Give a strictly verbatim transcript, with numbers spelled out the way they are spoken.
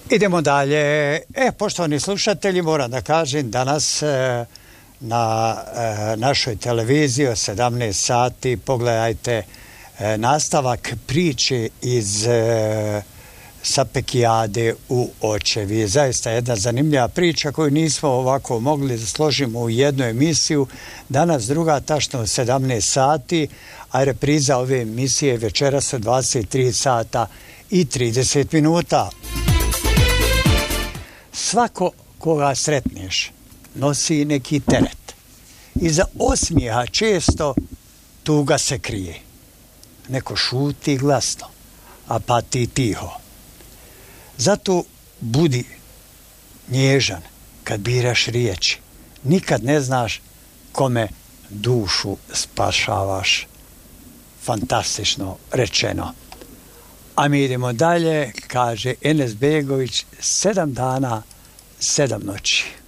Idemo dalje. E, poštovani slušatelji, moram da kažem, danas e, na e, našoj televiziji o sedamnaest sati pogledajte e, nastavak priče iz e, Sapekijade u Očevi. Zaista jedna zanimljiva priča koju nismo ovako mogli da složimo u jednu emisiju. Danas druga, tačno u sedamnaest sati, a repriza ove emisije večeras u dvadeset tri sata i trideset minuta. Svako koga sretneš nosi neki teret. Iza osmijeha često tuga se krije. Neko šuti glasno, a pati tiho. Zato budi nježan kad biraš riječi. Nikad ne znaš kome dušu spašavaš. Fantastično rečeno. A mi idemo dalje, kaže Enes Begović, sedam dana, sedam noći.